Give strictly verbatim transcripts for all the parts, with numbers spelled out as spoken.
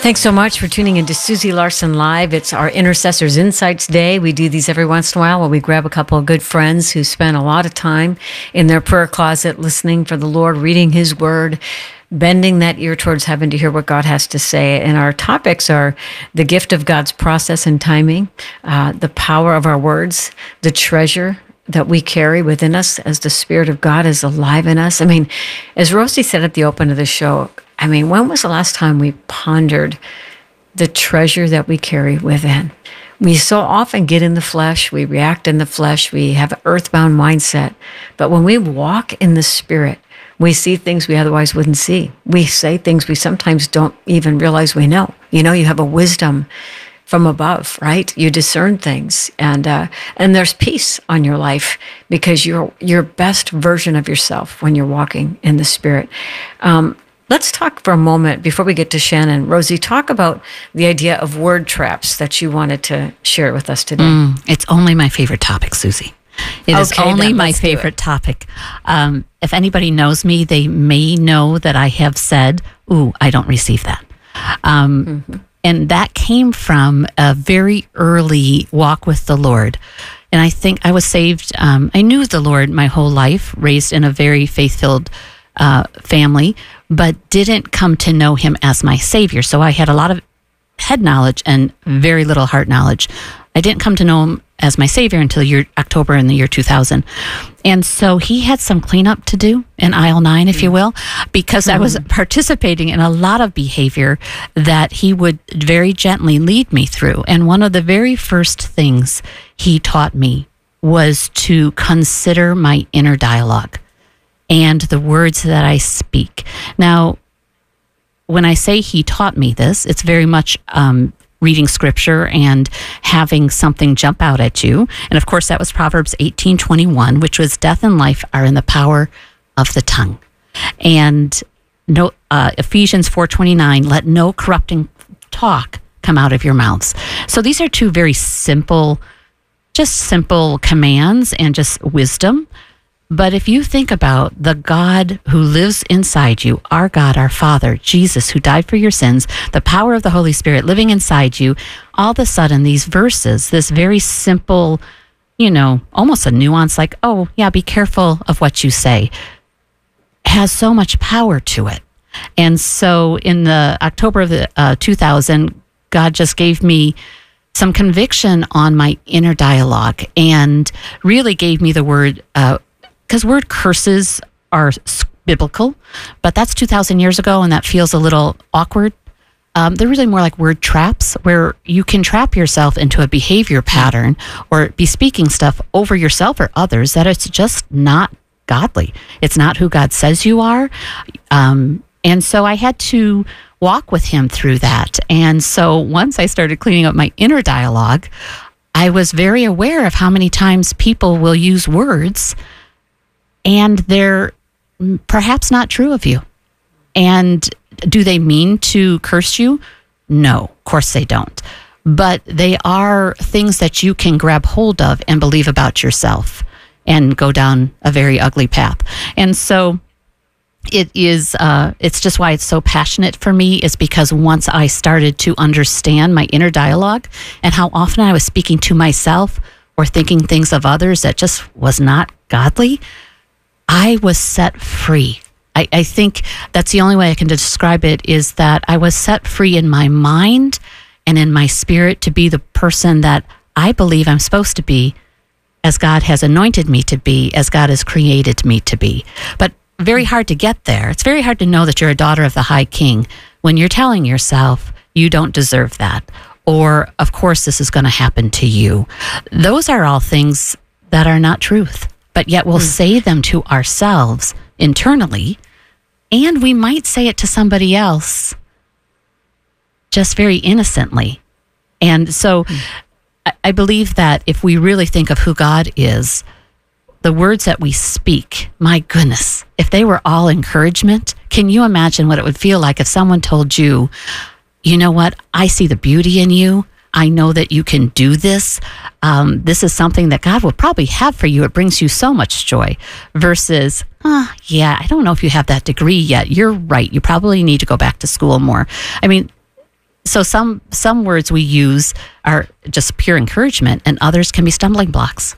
Thanks so much for tuning into Susie Larson Live. It's our Intercessors Insights Day. We do these every once in a while where we grab a couple of good friends who spend a lot of time in their prayer closet listening for the Lord, reading His Word, bending that ear towards heaven to hear what God has to say. And our topics are the gift of God's process and timing, uh, the power of our words, the treasure that we carry within us as the Spirit of God is alive in us. I mean, as Rosie said at the open of the show, I mean, when was the last time we pondered the treasure that we carry within? We so often get in the flesh, we react in the flesh, we have an earthbound mindset. But when we walk in the Spirit, we see things we otherwise wouldn't see. We say things we sometimes don't even realize we know. You know, you have a wisdom from above, right? You discern things, and uh, and there's peace on your life because you're your best version of yourself when you're walking in the Spirit. Um, Let's talk for a moment before we get to Shannon. Rosie, talk about the idea of word traps that you wanted to share with us today. Mm, it's only my favorite topic, Susie. It okay, is only then, my favorite topic. Um, if anybody knows me, they may know that I have said, ooh, I don't receive that. Um, mm-hmm. And that came from a very early walk with the Lord. And I think I was saved. Um, I knew the Lord my whole life, raised in a very faith-filled uh, family, but didn't come to know Him as my Savior. So I had a lot of head knowledge and very little heart knowledge. I didn't come to know Him as my Savior until year, October in the year two thousand. And so He had some cleanup to do in aisle nine, if mm. you will, because mm. I was participating in a lot of behavior that He would very gently lead me through. And one of the very first things He taught me was to consider my inner dialogue and the words that I speak. Now, when I say He taught me this, it's very much um, reading scripture and having something jump out at you. And of course, that was Proverbs eighteen twenty-one, which was death and life are in the power of the tongue. And no, uh, Ephesians four twenty-nine, let no corrupting talk come out of your mouths. So these are two very simple, just simple commands and just wisdom. But if you think about the God who lives inside you, our God, our Father, Jesus, who died for your sins, the power of the Holy Spirit living inside you, all of a sudden these verses, this very simple, you know, almost a nuance like, oh, yeah, be careful of what you say, has so much power to it. And so in the October of the uh, two thousand, God just gave me some conviction on my inner dialogue and really gave me the word uh because word curses are biblical, but that's two thousand years ago, and that feels a little awkward. Um, they're really more like word traps, where you can trap yourself into a behavior pattern or be speaking stuff over yourself or others that it's just not godly. It's not who God says you are. Um, and so I had to walk with Him through that. And so once I started cleaning up my inner dialogue, I was very aware of how many times people will use words and they're perhaps not true of you. And do they mean to curse you? No, of course they don't. But they are things that you can grab hold of and believe about yourself and go down a very ugly path. And so it is, uh, it's just why it's so passionate for me, is because once I started to understand my inner dialogue and how often I was speaking to myself or thinking things of others that just was not godly, I was set free. I, I think that's the only way I can describe it, is that I was set free in my mind and in my spirit to be the person that I believe I'm supposed to be, as God has anointed me to be, as God has created me to be. But very hard to get there. It's very hard to know that you're a daughter of the High King when you're telling yourself you don't deserve that, or of course this is going to happen to you. Those are all things that are not truth. But yet we'll mm. say them to ourselves internally, and we might say it to somebody else just very innocently. And so mm. I, I believe that if we really think of who God is, the words that we speak, my goodness, if they were all encouragement, can you imagine what it would feel like if someone told you, you know what, I see the beauty in you. I know that you can do this. Um, this is something that God will probably have for you. It brings you so much joy versus, oh, yeah, I don't know if you have that degree yet. You're right. You probably need to go back to school more. I mean, So some some words we use are just pure encouragement, and others can be stumbling blocks.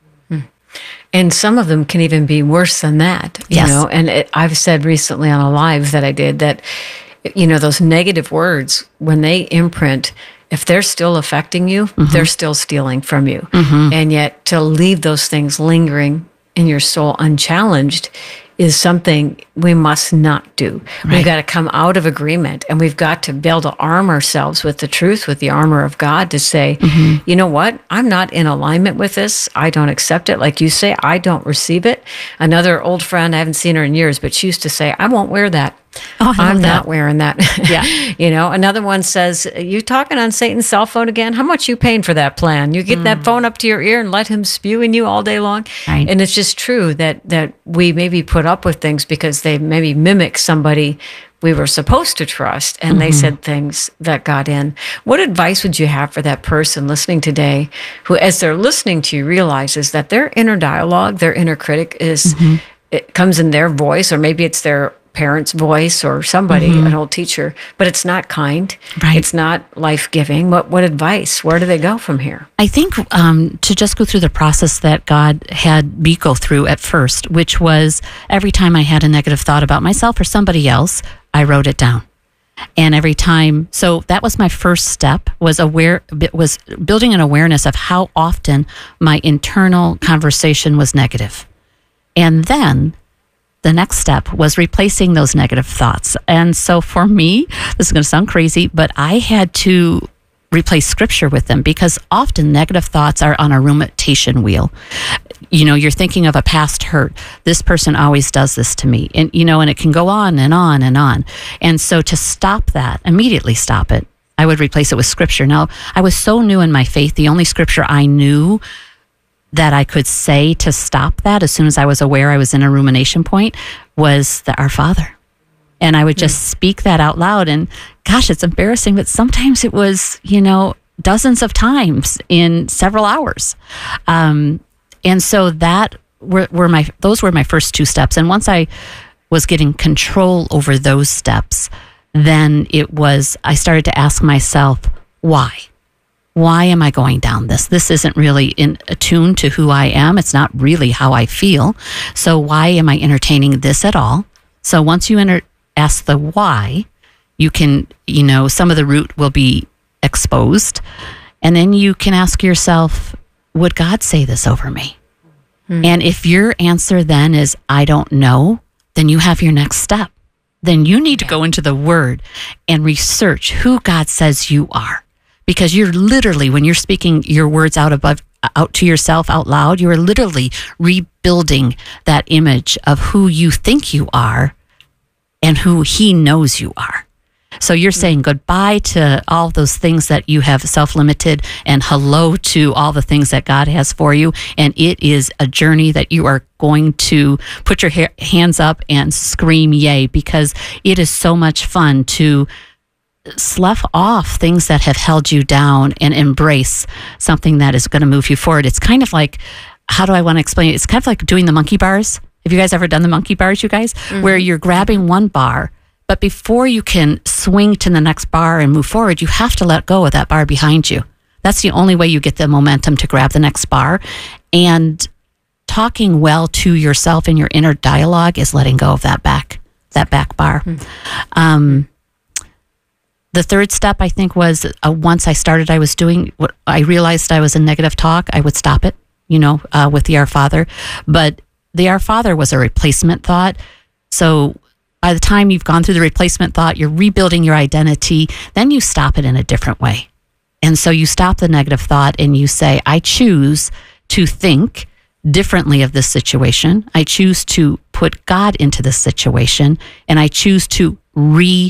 And some of them can even be worse than that, you Yes. know. And it, I've said recently on a live that I did that, you know, those negative words, when they imprint, if they're still affecting you, mm-hmm. they're still stealing from you. Mm-hmm. And yet to leave those things lingering in your soul unchallenged is something we must not do. Right. We've got to come out of agreement, and we've got to be able to arm ourselves with the truth, with the armor of God, to say, mm-hmm. you know what? I'm not in alignment with this. I don't accept it. Like you say, I don't receive it. Another old friend, I haven't seen her in years, but she used to say, I won't wear that. Oh, I I'm that. not wearing that. Yeah. You know, another one says, you talking on Satan's cell phone again? How much you paying for that plan? You get mm. that phone up to your ear and let him spew in you all day long. Right. And it's just true that, that we maybe put up with things because they maybe mimic somebody we were supposed to trust, and mm-hmm. they said things that got in. What advice would you have for that person listening today who, as they're listening to you, realizes that their inner dialogue, their inner critic is, mm-hmm. it comes in their voice, or maybe it's their parent's voice or somebody, mm-hmm. an old teacher, but it's not kind. Right. It's not life-giving. What what advice? Where do they go from here? I think um, to just go through the process that God had me go through at first, which was every time I had a negative thought about myself or somebody else, I wrote it down. And every time, so that was my first step, was aware, was building an awareness of how often my internal conversation was negative. And then the next step was replacing those negative thoughts. And so for me, this is going to sound crazy, but I had to replace scripture with them, because often negative thoughts are on a rumination wheel. You know, you're thinking of a past hurt. This person always does this to me. And, you know, and it can go on and on and on. And so to stop that, immediately stop it, I would replace it with scripture. Now, I was so new in my faith, the only scripture I knew that I could say to stop that as soon as I was aware I was in a rumination point was the Our Father. And I would just mm. speak that out loud. And gosh, it's embarrassing, but sometimes it was, you know, dozens of times in several hours. Um, and so that were, were my, those were my first two steps. And once I was getting control over those steps, then it was, I started to ask myself, why? Why am I going down this? This isn't really in attuned to who I am. It's not really how I feel. So why am I entertaining this at all? So once you enter, ask the why, you can, you know, some of the root will be exposed. And then you can ask yourself, would God say this over me? Hmm. And if your answer then is, I don't know, then you have your next step. Then you need to go into the Word and research who God says you are. Because you're literally, when you're speaking your words out above, out to yourself out loud, you are literally rebuilding that image of who you think you are and who He knows you are. So you're saying goodbye to all those things that you have self-limited and hello to all the things that God has for you. And it is a journey that you are going to put your ha- hands up and scream yay, because it is so much fun to slough off things that have held you down and embrace something that is going to move you forward. It's kind of like, how do I want to explain it? It's kind of like doing the monkey bars. Have you guys ever done the monkey bars, you guys? Mm-hmm. Where you're grabbing one bar, but before you can swing to the next bar and move forward, you have to let go of that bar behind you. That's the only way you get the momentum to grab the next bar. And talking well to yourself in your inner dialogue is letting go of that back, that back bar. Mm-hmm. Um, The third step, I think, was uh, once I started, I was doing what I realized I was in negative talk, I would stop it, you know, uh, with the Our Father. But the Our Father was a replacement thought. So by the time you've gone through the replacement thought, you're rebuilding your identity, then you stop it in a different way. And so you stop the negative thought and you say, I choose to think differently of this situation. I choose to put God into this situation, and I choose to re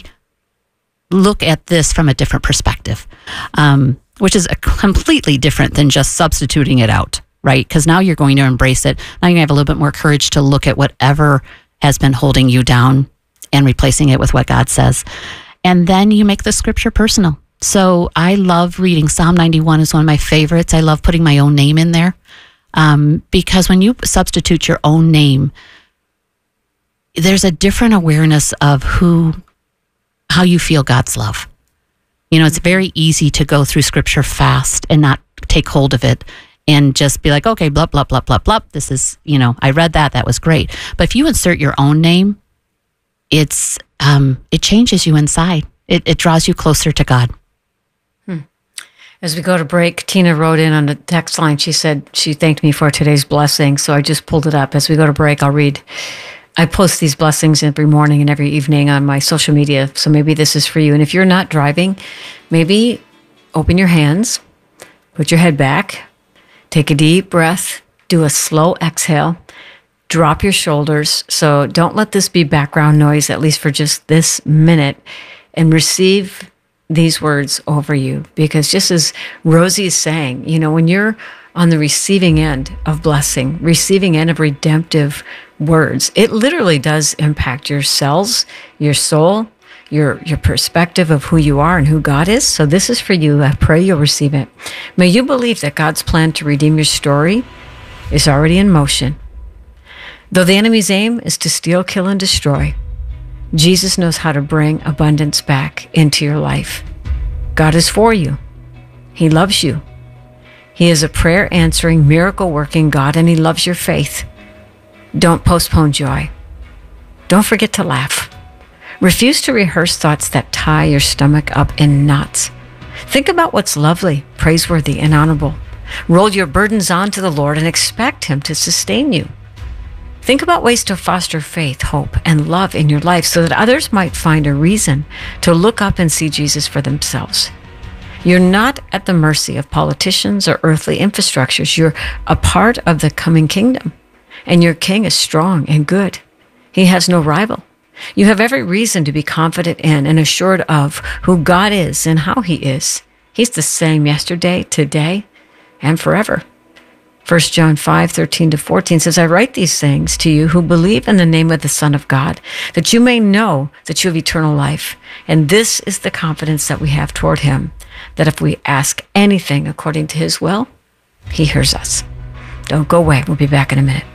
look at this from a different perspective, um, which is a completely different than just substituting it out, right? Because now you're going to embrace it. Now you have a little bit more courage to look at whatever has been holding you down and replacing it with what God says. And then you make the scripture personal. So I love reading Psalm ninety-one is one of my favorites. I love putting my own name in there, um, because when you substitute your own name, there's a different awareness of who how you feel God's love. You know, it's very easy to go through scripture fast and not take hold of it and just be like, okay, blah, blah, blah, blah, blah. This is, you know, I read that. That was great. But if you insert your own name, it's, um, it changes you inside. It, it draws you closer to God. Hmm. As we go to break, Tina wrote in on the text line. She said she thanked me for today's blessing. So I just pulled it up. As we go to break, I'll read. I post these blessings every morning and every evening on my social media. So maybe this is for you. And if you're not driving, maybe open your hands, put your head back, take a deep breath, do a slow exhale, drop your shoulders. So don't let this be background noise, at least for just this minute, and receive these words over you. Because just as Rosie is saying, you know, when you're on the receiving end of blessing, receiving end of redemptive words, it literally does impact your cells, your soul, your your perspective of who you are and who God is. So this is for you. I pray you'll receive it. May you believe that God's plan to redeem your story is already in motion. Though the enemy's aim is to steal, kill, and destroy, Jesus knows how to bring abundance back into your life. God is for you. He loves you. He is a prayer-answering, miracle-working God, and He loves your faith. Don't postpone joy. Don't forget to laugh. Refuse to rehearse thoughts that tie your stomach up in knots. Think about what's lovely, praiseworthy, and honorable. Roll your burdens onto the Lord and expect Him to sustain you. Think about ways to foster faith, hope, and love in your life so that others might find a reason to look up and see Jesus for themselves. You're not at the mercy of politicians or earthly infrastructures. You're a part of the coming kingdom, and your King is strong and good. He has no rival. You have every reason to be confident in and assured of who God is and how He is. He's the same yesterday, today, and forever. First John five, thirteen to fourteen says, I write these things to you who believe in the name of the Son of God, that you may know that you have eternal life. And this is the confidence that we have toward Him, that if we ask anything according to His will, He hears us. Don't go away. We'll be back in a minute.